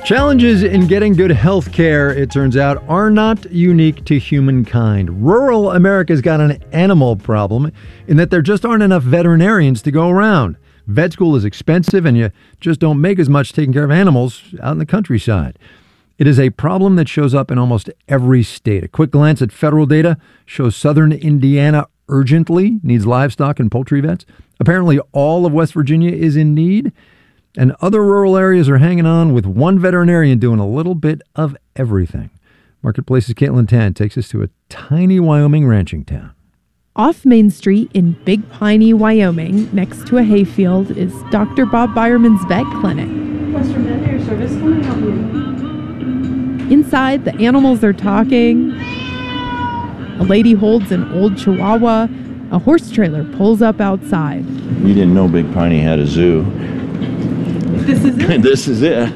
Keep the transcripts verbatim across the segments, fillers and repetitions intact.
Challenges in getting good health care, it turns out, are not unique to humankind. Rural America's got an animal problem in that there just aren't enough veterinarians to go around. Vet school is expensive, and you just don't make as much taking care of animals out in the countryside. It is a problem that shows up in almost every state. A quick glance at federal data shows southern Indiana urgently needs livestock and poultry vets. Apparently, all of West Virginia is in need. And other rural areas are hanging on with one veterinarian doing a little bit of everything. Marketplace's Caitlin Tan takes us to a tiny Wyoming ranching town. Off Main Street in Big Piney, Wyoming, next to a hayfield, is Doctor Bob Byerman's vet clinic. Western Veterinary Service, how may I help you? Inside, the animals are talking. A lady holds an old Chihuahua. A horse trailer pulls up outside. You didn't know Big Piney had a zoo. This is it? This is it.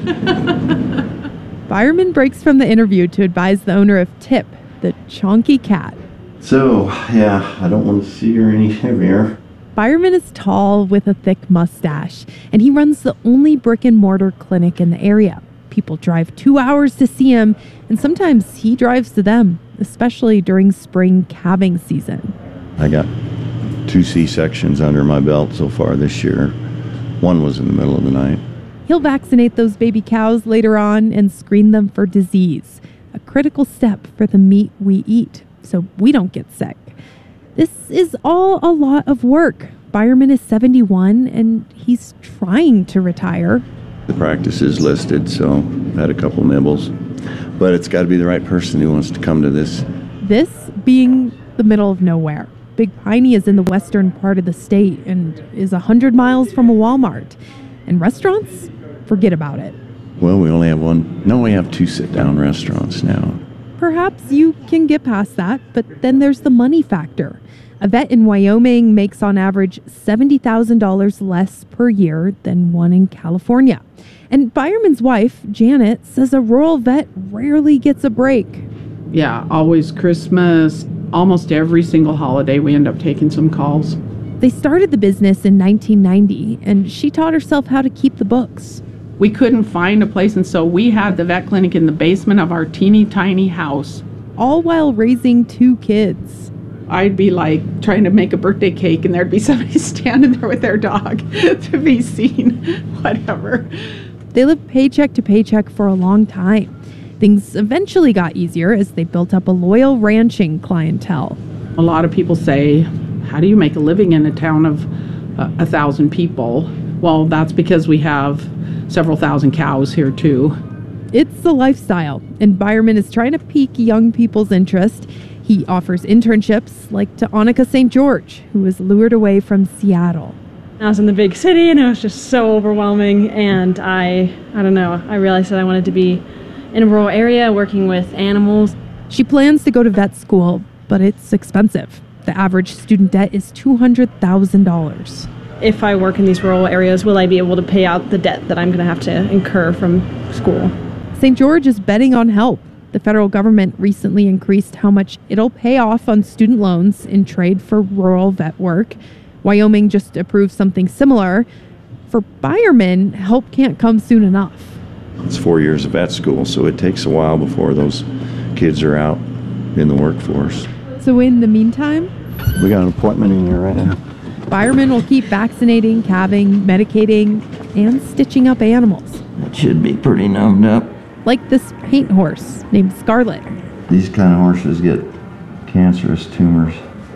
Byerman breaks from the interview to advise the owner of Tip, the chonky cat. So, yeah, I don't want to see her any heavier. Byerman is tall with a thick mustache, and he runs the only brick-and-mortar clinic in the area. People drive two hours to see him, and sometimes he drives to them, especially during spring calving season. I got two C-sections under my belt so far this year. One was in the middle of the night. He'll vaccinate those baby cows later on and screen them for disease, a critical step for the meat we eat, so we don't get sick. This is all a lot of work. Byerman is seventy-one, and he's trying to retire. The practice is listed, so I've had a couple nibbles. But it's got to be the right person who wants to come to this. This being the middle of nowhere. Big Piney is in the western part of the state and is one hundred miles from a Walmart. And restaurants? Forget about it. Well, we only have one. No, we have two sit-down restaurants now. Perhaps you can get past that, but then there's the money factor. A vet in Wyoming makes on average seventy thousand dollars less per year than one in California. And Byerman's wife, Janet, says a rural vet rarely gets a break. Yeah, always Christmas. Almost every single holiday we end up taking some calls. They started the business in nineteen ninety, and she taught herself how to keep the books. We couldn't find a place, and so we had the vet clinic in the basement of our teeny tiny house. All while raising two kids. I'd be like trying to make a birthday cake, and there'd be somebody standing there with their dog to be seen, whatever. They lived paycheck to paycheck for a long time. Things eventually got easier as they built up a loyal ranching clientele. A lot of people say, how do you make a living in a town of uh, a thousand people? Well, that's because we have several thousand cows here too. It's the lifestyle, and Byerman is trying to pique young people's interest. He offers internships, like to Annika Saint George, who was lured away from Seattle. I was in the big city, and it was just so overwhelming, and I, I don't know, I realized that I wanted to be in a rural area working with animals. She plans to go to vet school, but it's expensive. The average student debt is two hundred thousand dollars. If I work in these rural areas, will I be able to pay out the debt that I'm going to have to incur from school? Saint George is betting on help. The federal government recently increased how much it'll pay off on student loans in trade for rural vet work. Wyoming just approved something similar. For Byerman, help can't come soon enough. It's four years of vet school, so it takes a while before those kids are out in the workforce. So in the meantime, we got an appointment in here right now. Byerman will keep vaccinating, calving, medicating, and stitching up animals. It should be pretty numbed up. Like this paint horse named Scarlet. These kind of horses get cancerous tumors.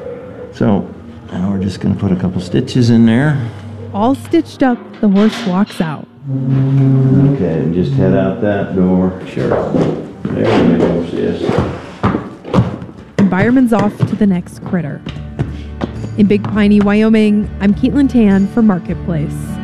So now we're just going to put a couple stitches in there. All stitched up, the horse walks out. Okay, and just head out that door. Sure. There we go, sis. And Byerman's off to the next critter. In Big Piney, Wyoming, I'm Caitlin Tan for Marketplace.